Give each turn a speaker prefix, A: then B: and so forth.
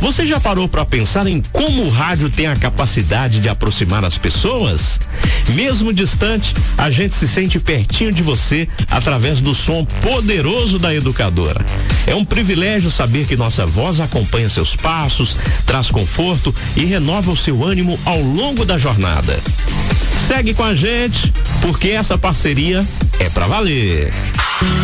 A: Você já parou para pensar em como o rádio tem a capacidade de aproximar as pessoas? Mesmo distante, a gente se sente pertinho de você através do som poderoso da Educadora. É um privilégio saber que nossa voz acompanha seus passos, traz conforto e renova o seu ânimo ao longo da jornada. Segue com a gente, porque essa parceria é pra valer.